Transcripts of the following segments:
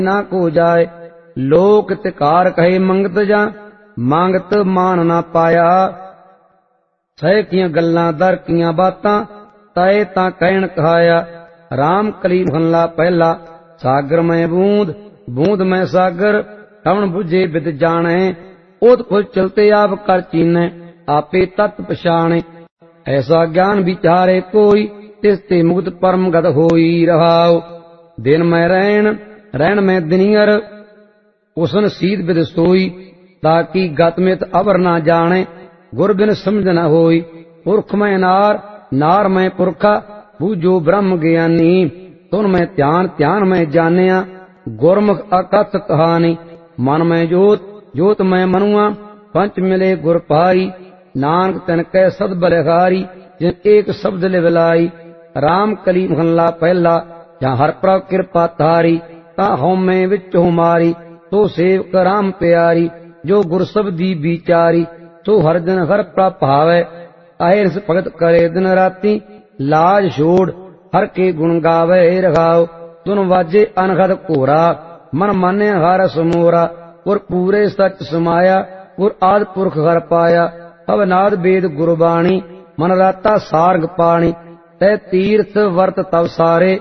ना को जाए। लोक तिकार कहे मंगत जा, मांगत मान ना पाया। सह कियां गल्लां दर कियां बातां, तय तां कहण कहाया। राम कली महला पहला, सागर में बूंद बूंद में सागर। श्रवण बुझे विद जाने, ओत खुद चलते आप कर चीने। आपे तत् पछाणे, ऐसा ज्ञान विचारे कोई, तिसते मुक्त परम गत होई रहाओ। दिन में रैन में दिनियर, उसन सीत विद सोई। ताकि गत मित अवर ना जाने, गुर बिन समझ न होई। पुरख में नार में पुरखा, बूझो ब्रह्म ज्ञानी। तुन में ध्यान में जानिया, गुरमुख अकथ कहानी। मन में जोत में मनुआ, पंच मिले गुर पाई। नानक तन कै सद बलिहारी, जिन एक शब्द लिवलाई। राम कली महला पहला, जहाँ हर प्रभ कृपा तारी। ता हमें विच हुमारी, तो सेवक राम प्यारी। जो गुर शब्दी विचारी, तो हर दिन हर प्रभ भावै। अहिर्स भगत करे दिन राती, लाज छोड़ हर के गुण गावे रघाओ। तुन वाजे अनहद घोरा, मन माने हर समोरा। और पूरे सच समाया, और आद पुरख हर पाया। अवनाद वेद गुरबाणी, मन राता सारंग पाणी। तै तीर्थ वर्त तव सारे,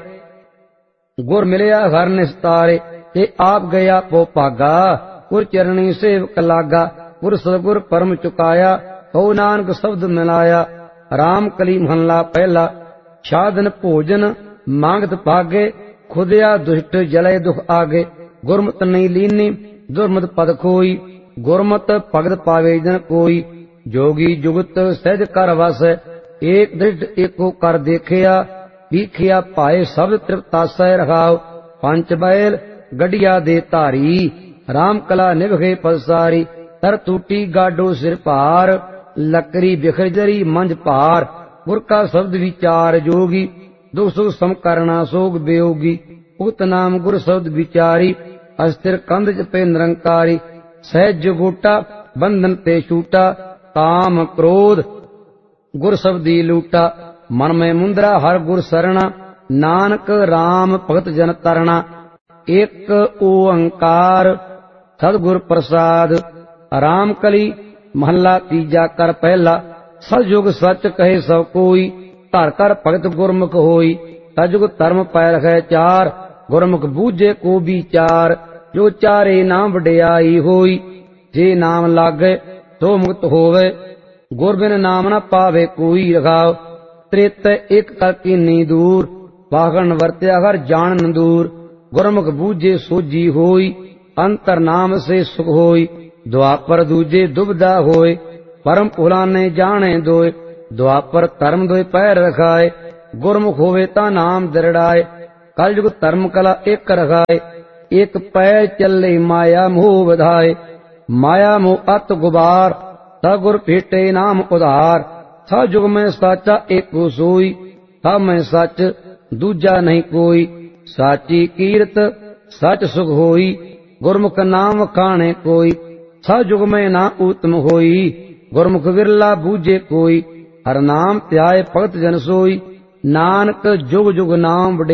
गुर मिलया हर निस्तारे। ते आप गया पो भागा, गुर चरणी सेवक लागा। गुर सतगुर परम चुकाया, हो नानक शब्द मिलाया। राम कली महला पहला, साधन भोजन मांगत भागे। खुदया दुष्ट जले दुख आगे। गुरमत नहीं लीनी, दुर्मत पद खोई। गुरमत भगत पावे जन कोई। जोगी जुगत सहज कर वस, एक दृष्ट एको कर देखिया। दीखिया पाए शब्द तृप्तासय रखाओ। पंच बैल गढ़िया दे धारी, राम कला निभगे पदसारी। तर टूटी गाडो सिर पार, लकड़ी बिखर जरी मंझ पार। गुर का शब्द विचार जोगी, दुख सुख सम करना सोग वियोगी। उक्त नाम गुर शब्द विचारी, अस्थिर कंध जपे निरंकारी। सहज गोटा बंधन ते छूटा, काम क्रोध गुर शब्दी लूटा। मन में मुंदरा हर गुर सरना, नानक राम भगत जन तरना। एक ओंकार सदगुर प्रसाद। राम कली महला तीजा कर पहला, सतयुग सच कहे सब कोई। धर कर भगत गुरमुख होई, सतयुग धर्म पै रखै चार। गुरमुख बूझे को विचार, जो चारे नाम वड्याई होई। जे नाम लागे तो मुक्त होवे, गुर बिन नाम न पावे कोई रखाओ। त्रेत एक कर कीनी दूर, पाखंड वर्त्या हर जान दूर। गुरमुख बूझे सोजी होई, अंतर नाम से सुख होई। द्वापर दूजे दुबदा होए, परम पुराने जाने दोए। द्वापर धर्म दोए पैर रखाए, गुरमुख होवे ता नाम दृढ़ाए। कलयुग धर्म कला एक रखाए, एक पैर चले माया मोह बधाए। माया मोह अत गुबार, सगुर भेटे नाम उधार। सयुग में साचा एको सोई, सब में सच दूजा नहीं कोई। साची कीरत सच सुख होई, गुरमुख नाम खाने कोई। सयुग में ना उत्तम होई, गुरमुख विरला बूझे कोई। हर नाम त्याय भगत जन सोई, नानक जुग जुग नाम